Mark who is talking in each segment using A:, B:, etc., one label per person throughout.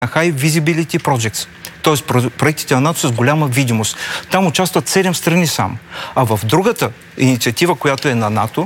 A: High Visibility Projects, т.е. проектите на НАТО с голяма видимост. Там участват 7 страни само. А в другата инициатива, която е на НАТО,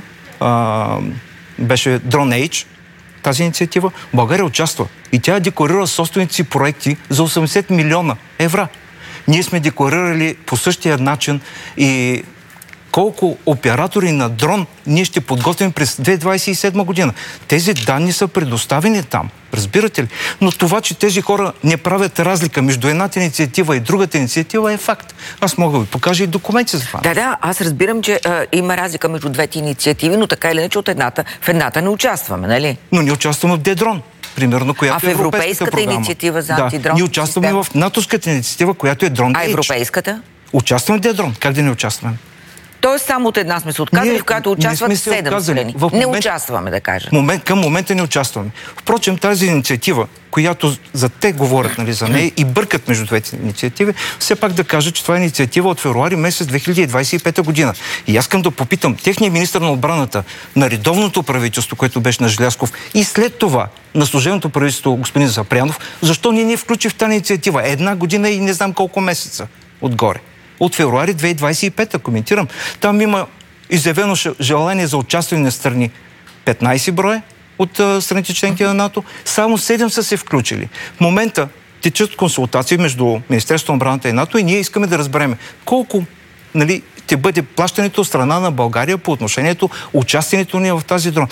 A: беше Drone Age, тази инициатива, България участва. И тя декларира собствените си проекти за 80 милиона евро. Ние сме декларирали по същия начин и колко оператори на дрон ние ще подготвим през 2027 година. Тези данни са предоставени там. Разбирате ли? Но това, че тези хора не правят разлика между едната инициатива и другата инициатива е факт. Аз мога да ви покажа и документи за това.
B: Да, аз разбирам, че има разлика между двете инициативи, но така или иначе в едната не участваме, нали?
A: Но ние участваме в Дедрон, примерно, която
B: е европейската инициатива за антидрон.
A: Ние участваме в натовската инициатива, която е Drone Age.
B: А европейската?
A: Участваме в Дедрон. Как да не участваме?
B: Тоест само от една сме се отказали, в която участват 7 страни. Не участваме, да кажем.
A: Към момента не участваме. Впрочем, тази инициатива, която за те говорят, нали, за нея и бъркат между двете инициативи, все пак да кажа, че това е инициатива от февруари месец 2025 година. И аз искам да попитам техния министър на отбраната, на редовното правителство, което беше на Желязков, и след това на служебното правителство господин Запрянов, защо не включи в тази инициатива? 1 година и не знам колко месеца отгоре. От февруари 2025, коментирам. Там има изявено желание за участие на страни 15 броя от страните членки на НАТО. Само 7 са се включили. В момента течат консултации между Министерството на отбраната и НАТО и ние искаме да разберем колко, нали, ще бъде плащането от страна на България по отношението участието ни в тази дрон,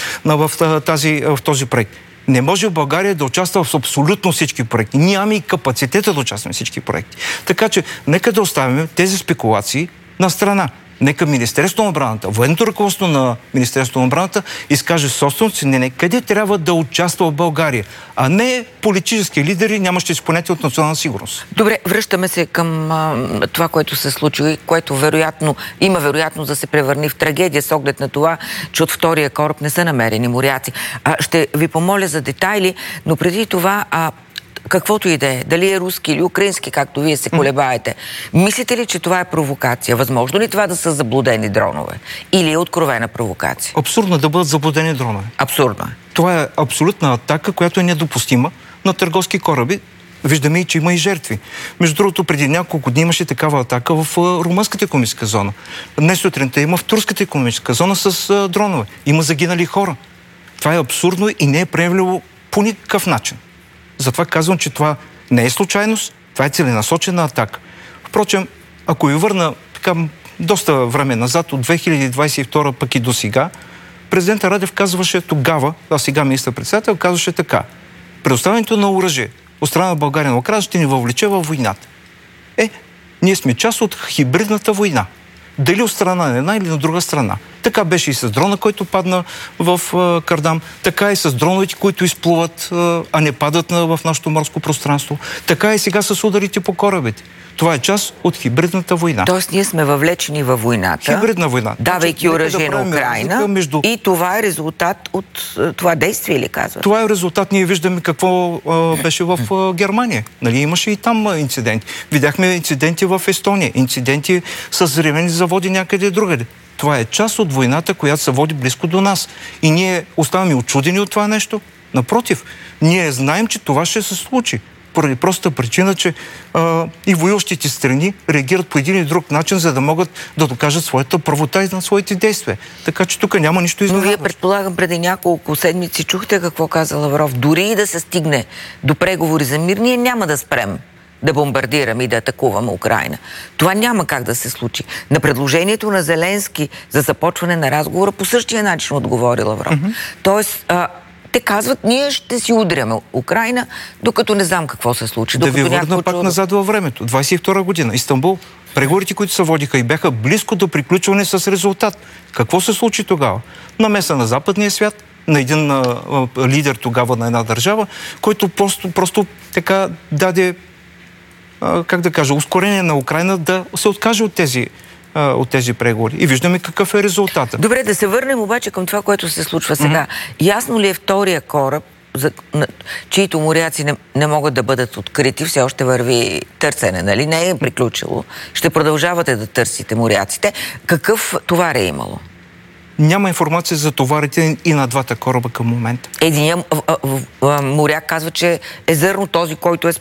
A: в този проект. Не може в България да участва в абсолютно всички проекти. Нямаме и капацитета да участваме в всички проекти. Така че, нека да оставим тези спекулации на страна. Нека Министерството на отбраната, военното ръководство на Министерството на отбраната изкаже собственото си мнение къде трябва да участва в България, а не политически лидери, нямащи изпълнение от национална сигурност.
B: Добре, връщаме се към това, което се случи, което има вероятност да се превърне в трагедия с оглед на това, че от втория кораб не са намерени моряци. Ще ви помоля за детайли, но преди това каквото и да е, дали е руски или украински, както вие се колебаете, мислите ли, че това е провокация? Възможно ли това да са заблудени дронове? Или е откровена провокация?
A: Абсурдно да бъдат заблудени дронове.
B: Абсурдно.
A: Това е абсолютна атака, която е недопустима на търговски кораби. Виждаме и, че има и жертви. Между другото, преди няколко дни имаше такава атака в румънската икономическа зона. Днес сутринта има в турската икономическа зона с дронове. Има загинали хора. Това е абсурдно и не е приемливо по никакъв начин. Затова казвам, че това не е случайност, това е целенасочена атака. Впрочем, ако ви върна така доста време назад, от 2022 пък и до сега, президентът Радев казваше тогава, а сега министър-председател, казваше така: предоставянето на оръжие от страна на България на Украйна ще ни въвлече във войната. Ние сме част от хибридната война. Дали от страна на една или на друга страна. Така беше и с дрона, който падна в Кардам, така и с дроновете, които изплуват, а не падат в нашето морско пространство. Така и сега с ударите по корабите. Това е част от хибридната война.
B: Тоест ние сме въвлечени във войната,
A: хибридна война,
B: давайки оръжие на Украйна, и това е резултат от това действие, ли казват?
A: Това е резултат. Ние виждаме какво беше в Германия. Нали, имаше и там инциденти. Видяхме инциденти в Естония, инциденти с взривени заводи някъде другаде. Това е част от войната, която се води близко до нас. И ние оставаме учудени от това нещо. Напротив, ние знаем, че това ще се случи. Поради простата причина, че и воюващите страни реагират по един или друг начин, за да могат да докажат своята правота и на своите действия. Така че тук няма нищо изненадващо.
B: Но вие, предполагам, преди няколко седмици чухте какво каза Лавров. Дори и да се стигне до преговори за мир, ние няма да спрем да бомбардираме и да атакуваме Украйна. Това няма как да се случи. На предложението на Зеленски за започване на разговора по същия начин отговори Лавров. Тоест, те казват, ние ще си удряме Украйна, докато не знам какво се случи.
A: Да ви върна пак назад във времето. 22 година. Истанбул. Преговорите, които се водиха и бяха близко до приключване с резултат. Какво се случи тогава? Намеса на западния свят, на един лидер тогава на една държава, който просто така даде, как да кажа, ускорение на Украйна да се откаже от тези преговори. И виждаме какъв е резултатът.
B: Добре, да се върнем обаче към това, което се случва сега. Ясно ли е втория кораб, чието моряци не могат да бъдат открити, все още върви търсене, нали? Не е приключило. Ще продължавате да търсите моряците. Какъв товар е имало?
A: Няма информация за товарите и на двата кораба към момента.
B: Единият моряк казва, че е зърно този, който е